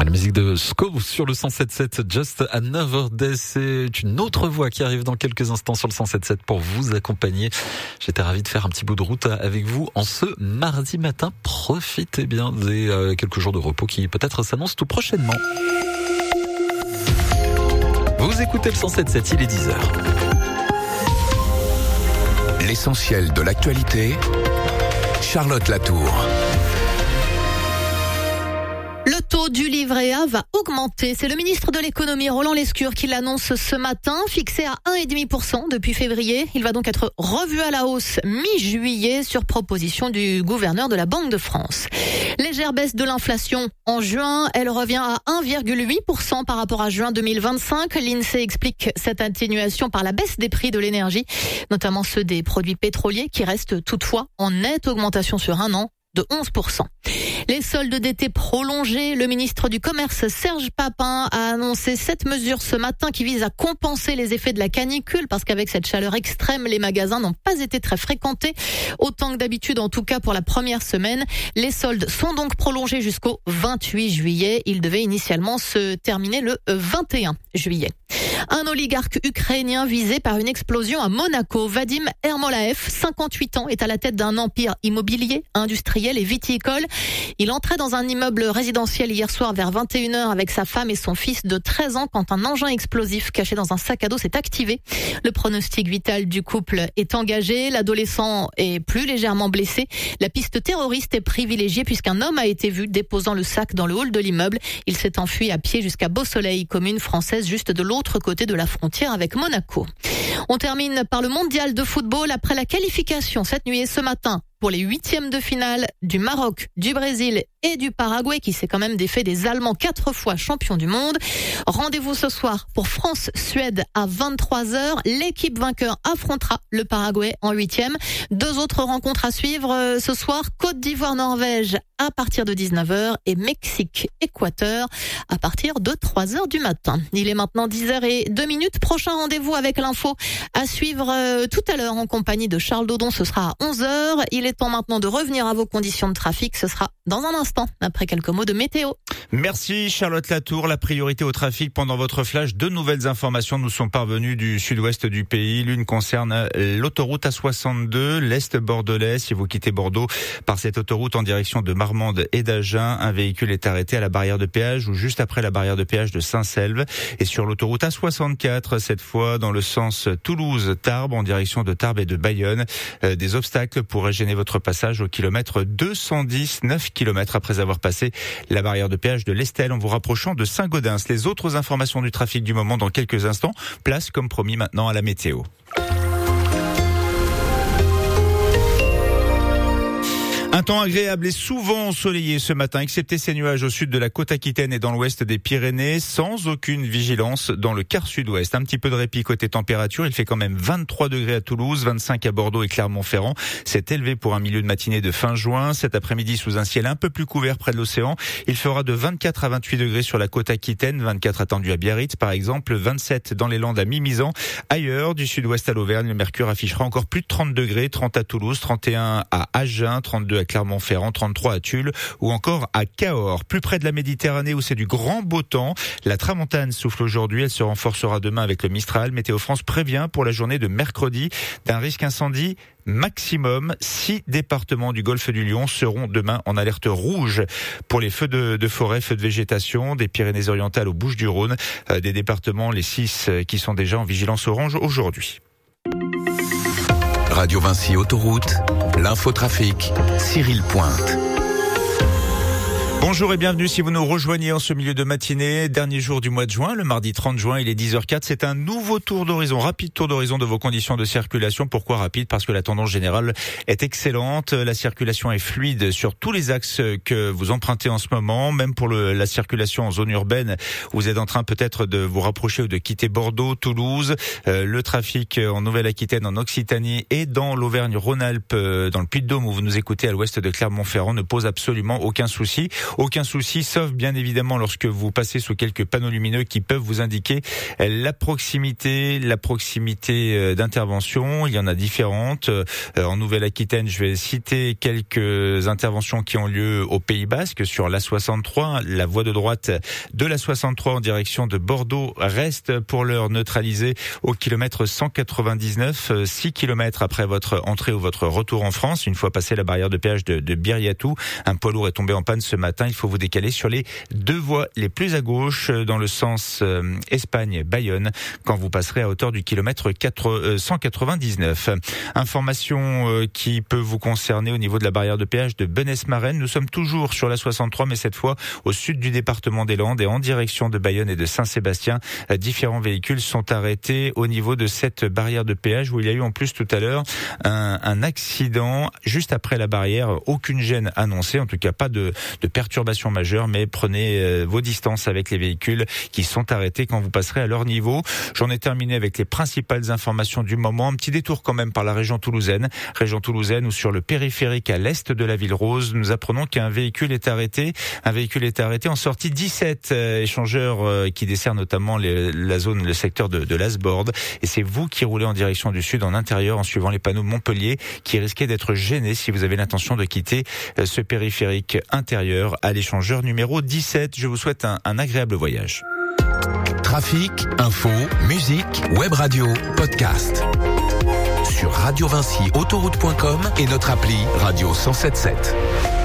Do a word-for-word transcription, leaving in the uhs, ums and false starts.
La musique de Sco sur le cent sept sept, Just Another Day. C'est une autre voix qui arrive dans quelques instants sur le cent sept sept pour vous accompagner. J'étais ravi de faire un petit bout de route avec vous en ce mardi matin. Profitez bien des euh, quelques jours de repos qui peut-être s'annoncent tout prochainement. Vous écoutez le cent sept sept, il est dix heures. L'essentiel de l'actualité, Charlotte Latour. Le taux du livret A va augmenter. C'est le ministre de l'économie, Roland Lescure, qui l'annonce ce matin, fixé à un virgule cinq pour cent depuis février. Il va donc être revu à la hausse mi-juillet sur proposition du gouverneur de la Banque de France. Légère baisse de l'inflation en juin. Elle revient à un virgule huit pour cent par rapport à juin deux mille vingt-cinq. L'INSEE explique cette atténuation par la baisse des prix de l'énergie, notamment ceux des produits pétroliers, qui restent toutefois en nette augmentation sur un an de onze pour cent. Les soldes d'été prolongés, le ministre du Commerce Serge Papin a annoncé cette mesure ce matin qui vise à compenser les effets de la canicule, parce qu'avec cette chaleur extrême, les magasins n'ont pas été très fréquentés, autant que d'habitude en tout cas pour la première semaine. Les soldes sont donc prolongés jusqu'au vingt-huit juillet. Ils devaient initialement se terminer le vingt et un juillet. Un oligarque ukrainien visé par une explosion à Monaco, Vadim Ermolaev, cinquante-huit ans, est à la tête d'un empire immobilier, industriel et viticole. Il entrait dans un immeuble résidentiel hier soir vers vingt et une heures avec sa femme et son fils de treize ans quand un engin explosif caché dans un sac à dos s'est activé. Le pronostic vital du couple est engagé. L'adolescent est plus légèrement blessé. La piste terroriste est privilégiée puisqu'un homme a été vu déposant le sac dans le hall de l'immeuble. Il s'est enfui à pied jusqu'à Beausoleil, commune française juste de l'autre côté de la frontière avec Monaco. On termine par le mondial de football après la qualification cette nuit et ce matin pour les huitièmes de finale du Maroc, du Brésil et du Paraguay, qui s'est quand même défait des Allemands quatre fois champions du monde. Rendez-vous ce soir pour France-Suède à vingt-trois heures. L'équipe vainqueur affrontera le Paraguay en huitième. Deux autres rencontres à suivre ce soir. Côte d'Ivoire-Norvège à partir de dix-neuf heures et Mexique-Équateur à partir de trois heures du matin. Il est maintenant dix heures zéro deux minutes. Prochain rendez-vous avec l'info à suivre euh, tout à l'heure en compagnie de Charles Dodon. Ce sera à onze heures. Il est temps maintenant de revenir à vos conditions de trafic. Ce sera dans un instant, après quelques mots de météo. Merci Charlotte Latour. La priorité au trafic pendant votre flash. Deux nouvelles informations nous sont parvenues du sud-ouest du pays. L'une concerne l'autoroute A soixante-deux, l'est bordelais. Si vous quittez Bordeaux par cette autoroute en direction de Marmande et d'Agen, un véhicule est arrêté à la barrière de péage ou juste après la barrière de péage de Saint-Selve. Et sur l'autoroute A soixante-quatre, cette fois dans le sens Toulouse-Tarbes, en direction de Tarbes et de Bayonne, euh, des obstacles pourraient gêner votre passage au kilomètre deux cent dix, neuf kilomètres après avoir passé la barrière de péage de l'Estelle en vous rapprochant de Saint-Gaudens. Les autres informations du trafic du moment dans quelques instants. Place, comme promis, maintenant à la météo. Un temps agréable et souvent ensoleillé ce matin, excepté ces nuages au sud de la côte aquitaine et dans l'ouest des Pyrénées, sans aucune vigilance dans le quart sud-ouest. Un petit peu de répit côté température, il fait quand même vingt-trois degrés à Toulouse, vingt-cinq à Bordeaux et Clermont-Ferrand. C'est élevé pour un milieu de matinée de fin juin. Cet après-midi, sous un ciel un peu plus couvert près de l'océan, il fera de vingt-quatre à vingt-huit degrés sur la côte aquitaine, vingt-quatre attendus à Biarritz par exemple, vingt-sept dans les Landes à Mimizan. Ailleurs, du sud-ouest à l'Auvergne, le mercure affichera encore plus de trente degrés, trente à Toulouse, trente et un à Agen, trente-deux à Clermont-Ferrand, trente-trois à Tulle ou encore à Cahors. Plus près de la Méditerranée où c'est du grand beau temps, la tramontane souffle aujourd'hui, elle se renforcera demain avec le Mistral. Météo France prévient pour la journée de mercredi d'un risque incendie maximum. Six départements du golfe du Lion seront demain en alerte rouge pour les feux de, de forêt, feux de végétation, des Pyrénées-Orientales aux Bouches-du-Rhône, euh, des départements, les six euh, qui sont déjà en vigilance orange aujourd'hui. Radio Vinci Autoroute, l'infotrafic, Cyril Pointe. Bonjour et bienvenue si vous nous rejoignez en ce milieu de matinée, dernier jour du mois de juin, le mardi trente juin, il est dix heures quatre. C'est un nouveau tour d'horizon, rapide tour d'horizon de vos conditions de circulation. Pourquoi rapide? Parce que la tendance générale est excellente. La circulation est fluide sur tous les axes que vous empruntez en ce moment, même pour le, la circulation en zone urbaine. Vous êtes en train peut-être de vous rapprocher ou de quitter Bordeaux, Toulouse. Euh, le trafic en Nouvelle-Aquitaine, en Occitanie et dans l'Auvergne-Rhône-Alpes, dans le Puy-de-Dôme où vous nous écoutez à l'ouest de Clermont-Ferrand ne pose absolument aucun souci. aucun souci, sauf bien évidemment lorsque vous passez sous quelques panneaux lumineux qui peuvent vous indiquer la proximité, la proximité d'intervention. Il y en a différentes. En Nouvelle-Aquitaine, je vais citer quelques interventions qui ont lieu au Pays Basque sur l'A soixante-trois. La voie de droite de l'A soixante-trois en direction de Bordeaux reste pour l'heure neutralisée au kilomètre cent quatre-vingt-dix-neuf, six kilomètres après votre entrée ou votre retour en France. Une fois passé la barrière de péage de, de Biriatou, un poids lourd est tombé en panne ce matin. Il faut vous décaler sur les deux voies les plus à gauche dans le sens euh, Espagne-Bayonne quand vous passerez à hauteur du kilomètre cent quatre-vingt-dix-neuf. Information euh, qui peut vous concerner au niveau de la barrière de péage de Benesse-Marenne. Nous sommes toujours sur la soixante-trois, mais cette fois au sud du département des Landes et en direction de Bayonne et de Saint-Sébastien. Euh, différents véhicules sont arrêtés au niveau de cette barrière de péage où il y a eu en plus tout à l'heure un, un accident juste après la barrière. Aucune gêne annoncée, en tout cas pas de, de perturbation majeure, mais prenez euh, vos distances avec les véhicules qui sont arrêtés quand vous passerez à leur niveau. J'en ai terminé avec les principales informations du moment. Un petit détour quand même par la région toulousaine. Région toulousaine où sur le périphérique à l'est de la ville rose, nous apprenons qu'un véhicule est arrêté. Un véhicule est arrêté en sortie dix-sept, euh, échangeur euh, qui dessert notamment les, la zone, le secteur de, de l'Asbord. Et c'est vous qui roulez en direction du sud en intérieur en suivant les panneaux Montpellier qui risquaient d'être gênés si vous avez l'intention de quitter euh, ce périphérique intérieur à l'échangeur numéro dix-sept. Je vous souhaite un, un agréable voyage. Trafic, info, musique, web radio, podcast. Sur Radio Vinci Autoroute point com et notre appli Radio cent soixante-sept.